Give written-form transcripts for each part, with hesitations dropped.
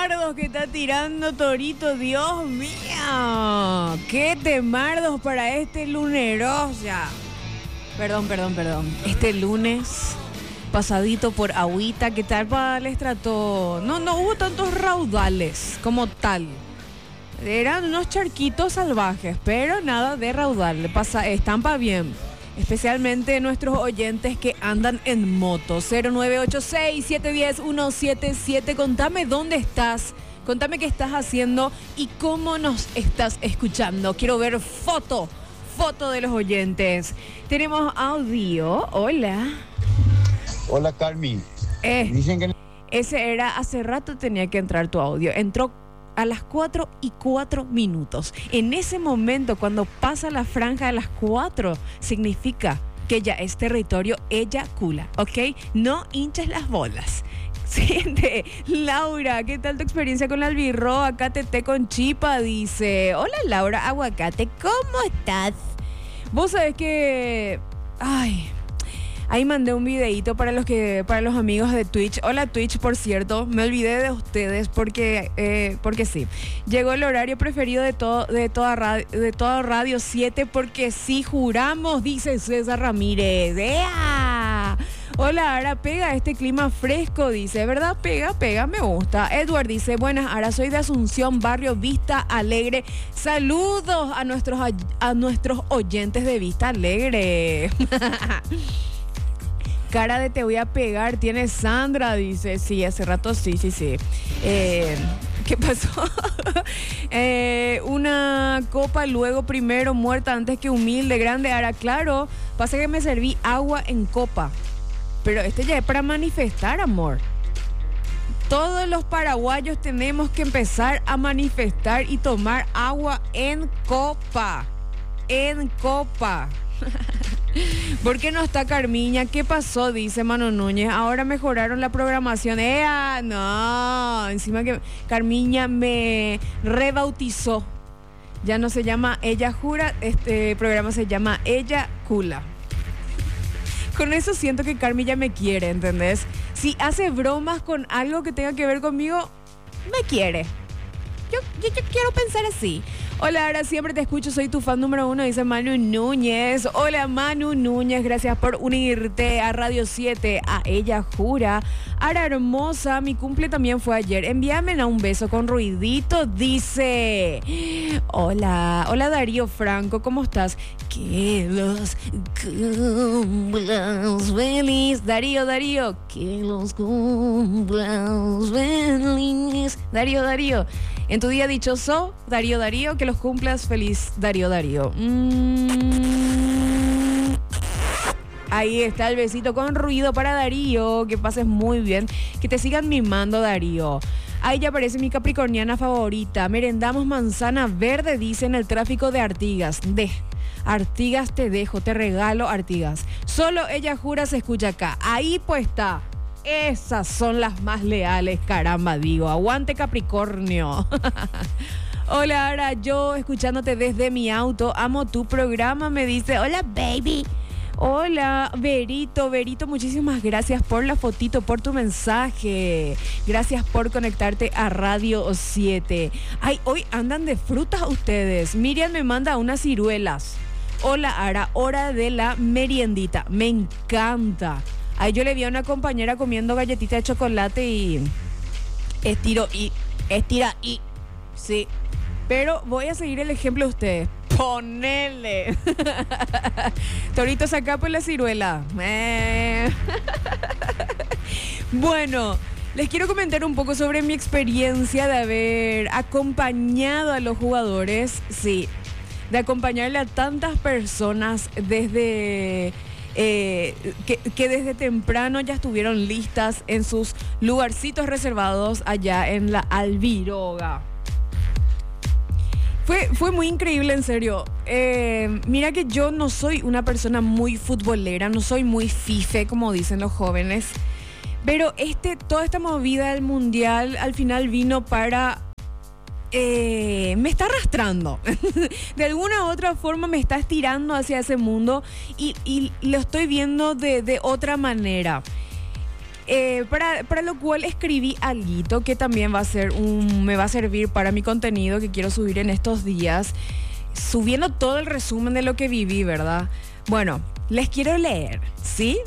temardos que está tirando Torito, Dios mío. Qué temardos para este lunerosa. Perdón. Este lunes pasadito por agüita, ¿qué tal para el estrato? No hubo tantos raudales como tal. Eran unos charquitos salvajes, pero nada de raudal. Estampa bien. Especialmente nuestros oyentes que andan en moto. 0986-710-177. Contame dónde estás. Contame qué estás haciendo y cómo nos estás escuchando. Quiero ver foto de los oyentes. Tenemos audio. Hola. Hola, Carmi. Dicen que ese era, hace rato tenía que entrar tu audio. Entró a las 4:04. En ese momento, cuando pasa la franja de las 4, significa que ya es territorio eyacula, ¿ok? No hinches las bolas. Siguiente, Laura, ¿qué tal tu experiencia con la albirro? Acá te con chipa, dice. Hola, Laura Aguacate, ¿cómo estás? Vos sabés que... Ahí mandé un videíto para los amigos de Twitch. Hola Twitch, por cierto, me olvidé de ustedes porque sí. Llegó el horario preferido de toda Radio 7 porque sí juramos, dice César Ramírez. ¡Ea! Hola, Ara, pega este clima fresco, dice. ¿Verdad? Pega, me gusta. Edward dice, buenas, Ara, soy de Asunción, barrio Vista Alegre. Saludos a nuestros oyentes de Vista Alegre. Cara de te voy a pegar tiene Sandra, dice. Sí, hace rato sí. ¿Qué pasó? Una copa luego primero, muerta antes que humilde, grande. Ahora, claro, pasa que me serví agua en copa. Pero ya es para manifestar, amor. Todos los paraguayos tenemos que empezar a manifestar y tomar agua en copa. En copa. ¿Por qué no está Carmiña? ¿Qué pasó? Dice Mano Núñez. Ahora mejoraron la programación. No, encima que Carmiña me rebautizó. Ya no se llama Ella Jura, este programa se llama Ella Cula. Con eso siento que Carmiña me quiere, ¿entendés? Si hace bromas con algo que tenga que ver conmigo, me quiere. Yo quiero pensar así. Hola, ahora siempre te escucho, soy tu fan número 1, dice Manu Núñez. Hola, Manu Núñez, gracias por unirte a Radio 7, a Ella Jura. Ara hermosa, mi cumple también fue ayer. Envíame un beso con ruidito, dice. Hola Darío Franco, ¿cómo estás? Que los cumplas feliz. Darío, que los cumplas feliz. Darío. En tu día dichoso, Darío, que los cumplas feliz, Darío. Ahí está el besito con ruido para Darío, que pases muy bien, que te sigan mimando, Darío. Ahí ya aparece mi capricorniana favorita. Merendamos manzana verde, dice en el tráfico de Artigas. Artigas te dejo, te regalo Artigas. Solo Ella Jura se escucha acá. Ahí pues está. Esas son las más leales, caramba, digo. Aguante Capricornio. Hola, Ara, yo escuchándote desde mi auto. Amo tu programa, me dice. Hola, baby. Hola, Verito, muchísimas gracias por la fotito, por tu mensaje. Gracias por conectarte a Radio 7. Ay, hoy andan de frutas ustedes. Miriam me manda unas ciruelas. Hola, Ara, hora de la meriendita. Me encanta. Ahí yo le vi a una compañera comiendo galletita de chocolate y estira y sí. Pero voy a seguir el ejemplo de ustedes. Ponele. Torito, saca por la ciruela. Bueno, les quiero comentar un poco sobre mi experiencia de haber acompañado a los jugadores. Sí, de acompañarle a tantas personas desde... que desde temprano ya estuvieron listas en sus lugarcitos reservados allá en la Albiroga. Fue muy increíble, en serio. Mira que yo no soy una persona muy futbolera, no soy muy fife, como dicen los jóvenes. Pero toda esta movida del mundial al final vino para... me está arrastrando. De alguna u otra forma me está estirando hacia ese mundo y lo estoy viendo de otra manera. Para lo cual escribí alguito que también me va a servir para mi contenido que quiero subir en estos días, subiendo todo el resumen de lo que viví, ¿verdad? Bueno, les quiero leer, ¿sí?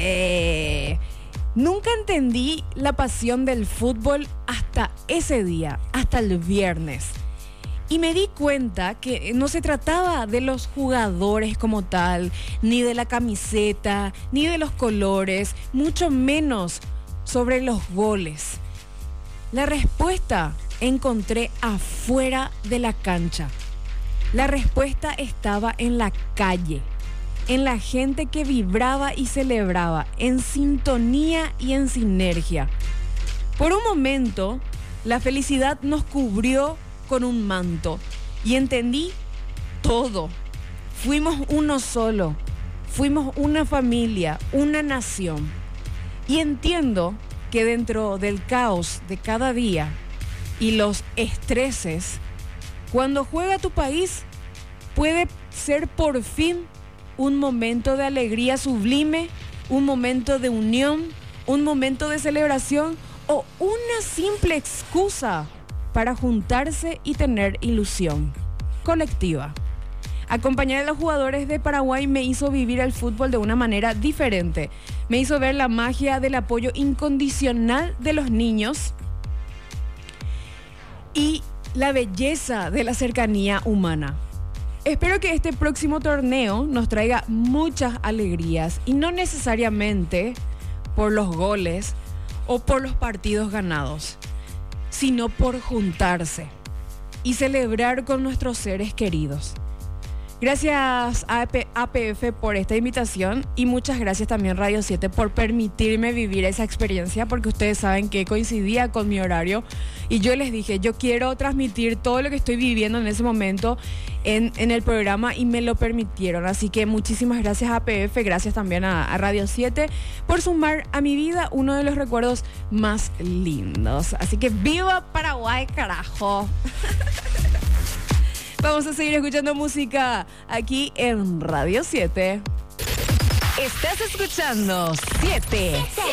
Nunca entendí la pasión del fútbol hasta ese día, hasta el viernes. Y me di cuenta que no se trataba de los jugadores como tal, ni de la camiseta, ni de los colores, mucho menos sobre los goles. La respuesta encontré afuera de la cancha. La respuesta estaba en la calle, en la gente que vibraba y celebraba, en sintonía y en sinergia. Por un momento, la felicidad nos cubrió con un manto y entendí todo. Fuimos uno solo, fuimos una familia, una nación. Y entiendo que dentro del caos de cada día y los estreses, cuando juega tu país, puede ser por fin un momento de alegría sublime, un momento de unión, un momento de celebración o una simple excusa para juntarse y tener ilusión colectiva. Acompañar a los jugadores de Paraguay me hizo vivir el fútbol de una manera diferente. Me hizo ver la magia del apoyo incondicional de los niños y la belleza de la cercanía humana. Espero que este próximo torneo nos traiga muchas alegrías y no necesariamente por los goles o por los partidos ganados, sino por juntarse y celebrar con nuestros seres queridos. Gracias a APF por esta invitación y muchas gracias también Radio 7 por permitirme vivir esa experiencia, porque ustedes saben que coincidía con mi horario y yo les dije, yo quiero transmitir todo lo que estoy viviendo en ese momento en el programa y me lo permitieron. Así que muchísimas gracias a APF, gracias también a Radio 7 por sumar a mi vida uno de los recuerdos más lindos. Así que ¡viva Paraguay, carajo! Vamos a seguir escuchando música aquí en Radio 7. Estás escuchando 7.